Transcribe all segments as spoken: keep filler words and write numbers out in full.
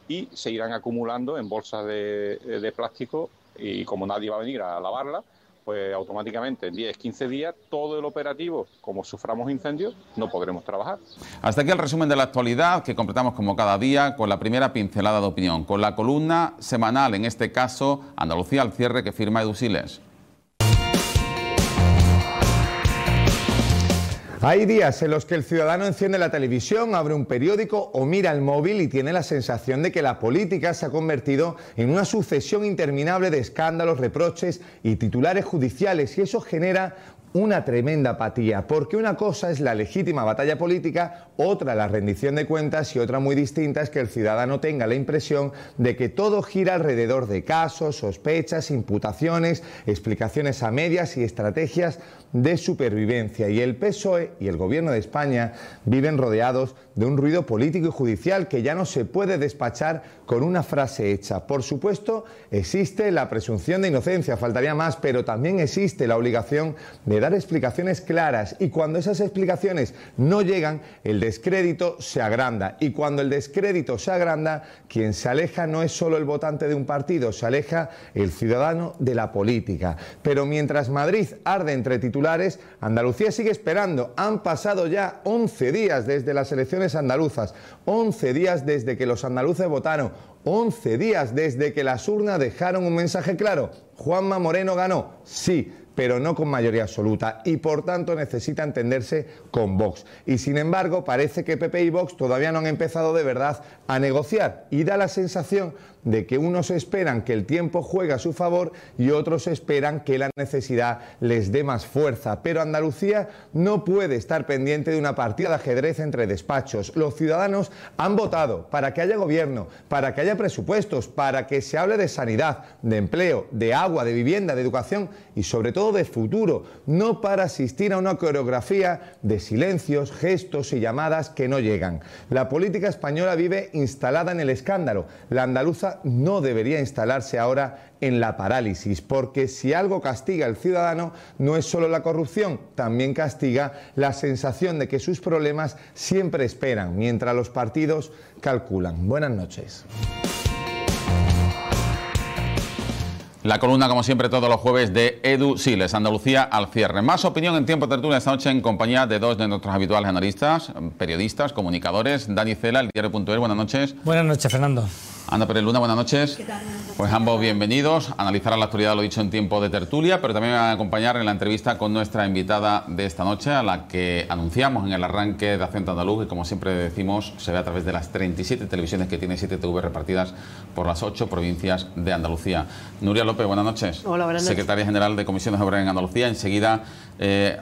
y se irán acumulando en bolsas de, de plástico y como nadie va a venir a lavarla, pues automáticamente en diez, quince días todo el operativo, como suframos incendios, no podremos trabajar. Hasta aquí el resumen de la actualidad que completamos como cada día con la primera pincelada de opinión, con la columna semanal, en este caso Andalucía al cierre, que firma Edu Siles. Hay días en los que el ciudadano enciende la televisión, abre un periódico o mira el móvil y tiene la sensación de que la política se ha convertido en una sucesión interminable de escándalos, reproches y titulares judiciales, y eso genera una tremenda apatía, porque una cosa es la legítima batalla política, otra la rendición de cuentas y otra muy distinta es que el ciudadano tenga la impresión de que todo gira alrededor de casos, sospechas, imputaciones, explicaciones a medias y estrategias de supervivencia. Y el P S O E y el Gobierno de España viven rodeados de un ruido político y judicial que ya no se puede despachar con una frase hecha. Por supuesto, existe la presunción de inocencia, faltaría más, pero también existe la obligación de dar explicaciones claras, y cuando esas explicaciones no llegan, el descrédito se agranda, y cuando el descrédito se agranda, quien se aleja no es solo el votante de un partido, se aleja el ciudadano de la política. Pero mientras Madrid arde entre titulares, Andalucía sigue esperando. Han pasado ya once días desde las elecciones andaluzas, once días desde que los andaluces votaron, once días desde que las urnas dejaron un mensaje claro: Juanma Moreno ganó, sí, pero no con mayoría absoluta, y por tanto necesita entenderse con Vox. Y sin embargo parece que P P y Vox todavía no han empezado de verdad a negociar, y da la sensación de que unos esperan que el tiempo juegue a su favor y otros esperan que la necesidad les dé más fuerza. Pero Andalucía no puede estar pendiente de una partida de ajedrez entre despachos. Los ciudadanos han votado para que haya gobierno, para que haya presupuestos, para que se hable de sanidad, de empleo, de agua, de vivienda, de educación y sobre todo de futuro, no para asistir a una coreografía de silencios, gestos y llamadas que no llegan. La política española vive instalada en el escándalo. La andaluza no debería instalarse ahora en la parálisis, porque si algo castiga al ciudadano no es solo la corrupción, también castiga la sensación de que sus problemas siempre esperan, mientras los partidos calculan. Buenas noches. La columna, como siempre, todos los jueves de Edu Siles, Andalucía al cierre. Más opinión en Tiempo Tertulia esta noche en compañía de dos de nuestros habituales analistas, periodistas, comunicadores. Dani Cela, el diario punto es, buenas noches. Buenas noches, Fernando. Ana Pérez Luna, buenas noches. ¿Qué tal? Pues ambos bienvenidos. Analizar la actualidad, lo dicho, en Tiempo de Tertulia, pero también me van a acompañar en la entrevista con nuestra invitada de esta noche, a la que anunciamos en el arranque de Acento Andaluz, que como siempre decimos, se ve a través de las treinta y siete televisiones que tiene siete T V repartidas por las ocho provincias de Andalucía. Nuria López, buenas noches. Hola, buenas noches. Secretaria General de Comisiones Obreras en Andalucía. Enseguida eh,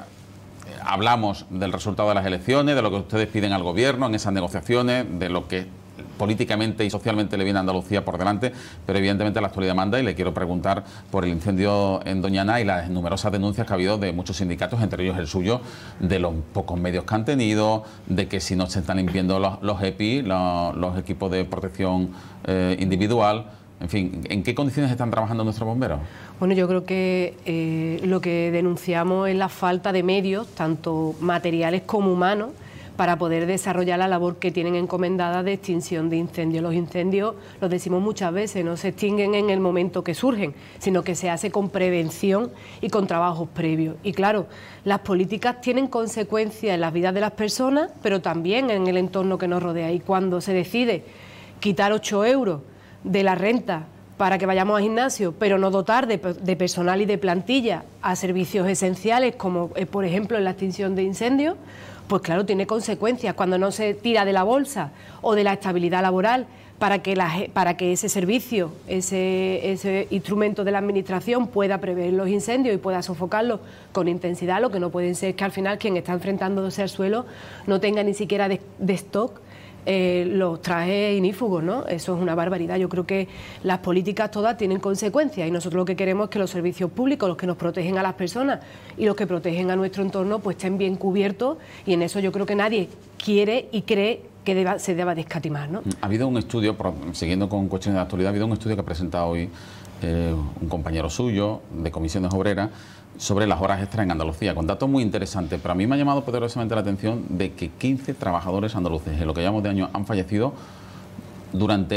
hablamos del resultado de las elecciones, de lo que ustedes piden al Gobierno en esas negociaciones, de lo que políticamente y socialmente le viene a Andalucía por delante, pero evidentemente la actualidad manda, y le quiero preguntar por el incendio en Doñana y las numerosas denuncias que ha habido de muchos sindicatos, entre ellos el suyo, de los pocos medios que han tenido, de que si no se están limpiando los, los E P I, los, los equipos de protección eh, individual. En fin, ¿en qué condiciones están trabajando nuestros bomberos? Bueno, yo creo que eh, lo que denunciamos es la falta de medios, tanto materiales como humanos, para poder desarrollar la labor que tienen encomendada de extinción de incendios. Los incendios, lo decimos muchas veces, no se extinguen en el momento que surgen, sino que se hace con prevención y con trabajos previos. Y claro, las políticas tienen consecuencias en las vidas de las personas, pero también en el entorno que nos rodea. Y cuando se decide quitar ocho euros de la renta para que vayamos al gimnasio, pero no dotar de, de personal y de plantilla a servicios esenciales, como eh, por ejemplo en la extinción de incendios, pues claro, tiene consecuencias. Cuando no se tira de la bolsa o de la estabilidad laboral para que, la, para que ese servicio, ese, ese instrumento de la administración pueda prever los incendios y pueda sofocarlos con intensidad, lo que no puede ser es que al final quien está enfrentándose al suelo no tenga ni siquiera de, de stock Eh, los trajes inífugos, ¿no? Eso es una barbaridad. Yo creo que las políticas todas tienen consecuencias y nosotros lo que queremos es que los servicios públicos, los que nos protegen a las personas y los que protegen a nuestro entorno, pues estén bien cubiertos, y en eso yo creo que nadie quiere y cree que deba, se deba de escatimar, ¿no? Ha habido un estudio, siguiendo con cuestiones de actualidad, ha habido un estudio que ha presentado hoy eh, un compañero suyo de Comisiones Obreras sobre las horas extras en Andalucía, con datos muy interesantes, pero a mí me ha llamado poderosamente la atención de que quince trabajadores andaluces en lo que llamamos de año han fallecido durante